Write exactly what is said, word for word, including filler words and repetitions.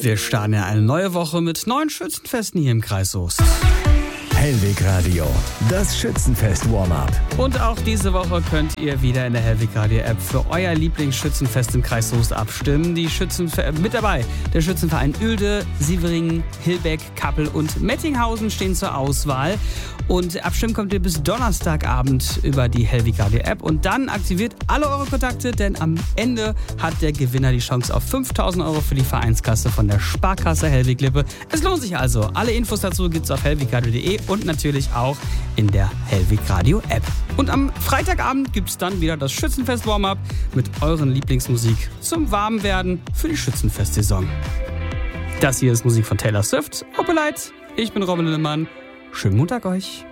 Wir starten ja eine neue Woche mit neuen Schützenfesten hier im Kreis Soest. Hellwig Radio, das Schützenfest-Warm-Up. Und auch diese Woche könnt ihr wieder in der Hellwig Radio App für euer Lieblingsschützenfest im Kreis Soest abstimmen. Die Schützenfe- mit dabei der Schützenverein Uelde, Sievering, Hilbeck, Kappel und Mettinghausen stehen zur Auswahl. Und abstimmen kommt ihr bis Donnerstagabend über die Hellwig Radio App. Und dann aktiviert alle eure Kontakte, denn am Ende hat der Gewinner die Chance auf fünftausend Euro für die Vereinskasse von der Sparkasse Hellwig-Lippe. Es lohnt sich also. Alle Infos dazu gibt's auf hellwigradio punkt de und natürlich auch in der Hellwig Radio App. Und am Freitagabend gibt's dann wieder das Schützenfest Warm-Up mit euren Lieblingsmusik zum Warmwerden für die Schützenfestsaison. Das hier ist Musik von Taylor Swift. Opelite, ich bin Robin Lindemann. Schönen Montag euch.